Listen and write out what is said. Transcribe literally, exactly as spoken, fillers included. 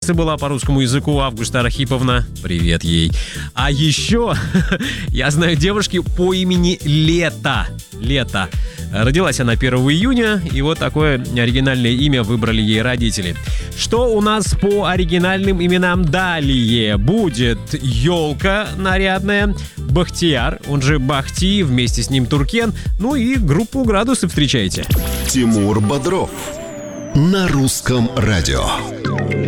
учительница была по русскому языку, Августа Архиповна. Привет ей. А еще я знаю девушки по имени Лето. Лето. Родилась она первого июня, и вот такое оригинальное имя выбрали ей родители. Что у нас по оригинальным именам далее? Будет елка нарядная, Бахтияр, он же Бахти, вместе с ним Туркен, ну и группу «Градусы» встречайте. Тимур Бодров на русском радио.